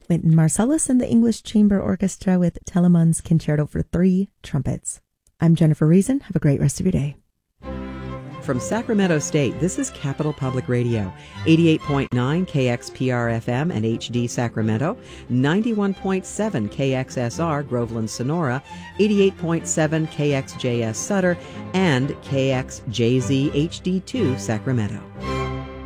Wynton Marsalis and the English Chamber Orchestra with Telemann's Concerto for Three Trumpets. I'm Jennifer Reason. Have a great rest of your day. From Sacramento State, this is Capital Public Radio, 88.9 KXPR-FM and HD Sacramento, 91.7 KXSR Groveland Sonora, 88.7 KXJS Sutter, and KXJZ HD2 Sacramento.